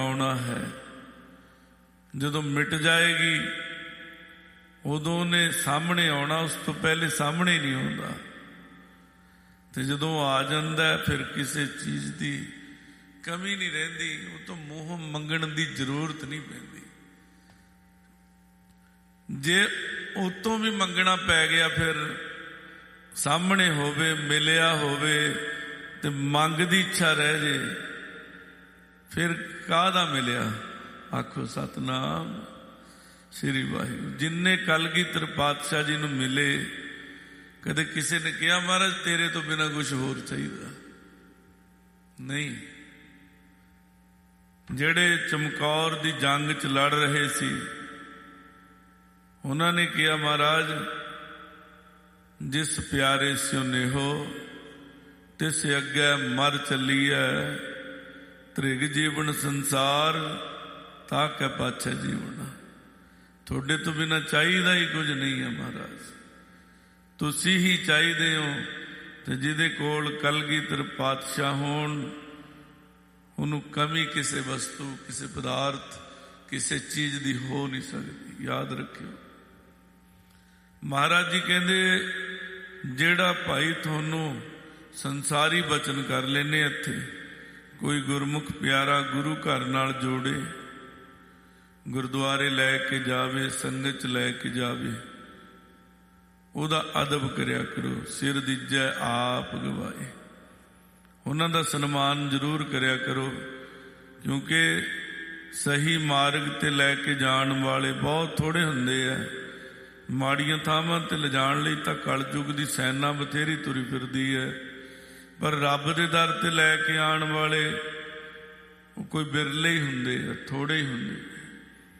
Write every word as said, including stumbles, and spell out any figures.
ਆਉਣਾ ਹੈ। ਜਦੋਂ ਮਿਟ ਜਾਏਗੀ ਉਦੋਂ ਉਹਨੇ ਸਾਹਮਣੇ ਆਉਣਾ, ਉਸ ਤੋਂ ਪਹਿਲੇ ਸਾਹਮਣੇ ਨਹੀਂ ਆਉਂਦਾ। ਤੇ ਜਦੋਂ ਆ ਜਾਂਦਾ ਫਿਰ ਕਿਸੇ ਚੀਜ਼ ਦੀ ਕਮੀ ਨਹੀਂ ਰਹਿੰਦੀ, ਉਹ ਤੋਂ ਮੂੰਹ ਮੰਗਣ ਦੀ ਜ਼ਰੂਰਤ ਨਹੀਂ ਪੈਂਦੀ। ਜੇ ਉਤੋਂ ਵੀ ਮੰਗਣਾ ਪੈ ਗਿਆ, ਫਿਰ ਸਾਹਮਣੇ ਹੋਵੇ, ਮਿਲਿਆ ਹੋਵੇ ਤੇ ਮੰਗ ਦੀ ਇੱਛਾ ਰਹਿ ਜੇ, ਫਿਰ ਕਾਹਦਾ ਮਿਲਿਆ? ਆਖੋ ਸਤਨਾਮ ਸ੍ਰੀ ਵਾਹਿਗੁਰੂ। ਜਿੰਨੇ ਕਲਗੀਧਰ ਪਾਤਸ਼ਾਹ ਜੀ ਨੂੰ ਮਿਲੇ, ਕਦੇ ਕਿਸੇ ਨੇ ਕਿਹਾ ਮਹਾਰਾਜ ਤੇਰੇ ਤੋਂ ਬਿਨਾਂ ਕੁਛ ਹੋਰ ਚਾਹੀਦਾ ਨਹੀਂ। ਜਿਹੜੇ ਚਮਕੌਰ ਦੀ ਜੰਗ 'ਚ ਲੜ ਰਹੇ ਸੀ, ਉਹਨਾਂ ਨੇ ਕਿਹਾ ਮਹਾਰਾਜ ਜਿਸ ਪਿਆਰੇ ਸਿਉ ਨੇਹੋ ਤਿਸ ਅੱਗੇ ਮਰ ਚੱਲੀਐ, ਤ੍ਰਿਗ ਜੀਵਨ ਸੰਸਾਰ ਤਾਂ ਕੈ ਪਾਛੈ ਜੀਵਨ। ਤੁਹਾਡੇ ਤੋਂ ਬਿਨਾਂ ਚਾਹੀਦਾ ਹੀ ਕੁਝ ਨਹੀਂ ਹੈ ਮਹਾਰਾਜ, ਤੁਸੀਂ ਹੀ ਚਾਹੀਦੇ ਹੋ। ਤੇ ਜਿਹਦੇ ਕੋਲ ਕਲਗੀਧਰ ਪਾਤਸ਼ਾਹ ਹੋਣ, ਉਹਨੂੰ ਕਮੀ ਕਿਸੇ ਵਸਤੂ, ਕਿਸੇ ਪਦਾਰਥ, ਕਿਸੇ ਚੀਜ਼ ਦੀ ਹੋ ਨਹੀਂ ਸਕਦੀ। ਯਾਦ ਰੱਖਿਓ। ਮਹਾਰਾਜ ਜੀ ਕਹਿੰਦੇ ਜਿਹੜਾ ਭਾਈ ਤੁਹਾਨੂੰ ਸੰਸਾਰੀ ਬਚਨ ਕਰ ਲੈਨੇ, ਇੱਥੇ ਕੋਈ ਗੁਰਮੁਖ ਪਿਆਰਾ ਗੁਰੂ ਘਰ ਨਾਲ ਜੋੜੇ, ਗੁਰਦੁਆਰੇ ਲੈ ਕੇ ਜਾਵੇ, ਸੰਗਤ 'ਚ ਲੈ ਕੇ ਜਾਵੇ, ਉਹਦਾ ਅਦਬ ਕਰਿਆ ਕਰੋ। ਸਿਰ ਦੀਜੈ ਆਪ ਗਵਾਏ, ਉਹਨਾਂ ਦਾ ਸਨਮਾਨ ਜ਼ਰੂਰ ਕਰਿਆ ਕਰੋ। ਕਿਉਂਕਿ ਸਹੀ ਮਾਰਗ ਤੇ ਲੈ ਕੇ ਜਾਣ ਵਾਲੇ ਬਹੁਤ ਥੋੜੇ ਹੁੰਦੇ ਆ। ਮਾੜੀਆਂ ਥਾਵਾਂ ਤੇ ਲਿਜਾਣ ਲਈ ਤਾਂ ਕਲਯੁੱਗ ਦੀ ਸੈਨਾ ਬਥੇਰੀ ਤੁਰੀ ਫਿਰਦੀ ਹੈ, ਪਰ ਰੱਬ ਦੇ ਦਰ ਤੇ ਲੈ ਕੇ ਆਉਣ ਵਾਲੇ ਉਹ ਕੋਈ ਬਿਰਲੇ ਹੀ ਹੁੰਦੇ ਆ, ਥੋੜੇ ਹੀ ਹੁੰਦੇ।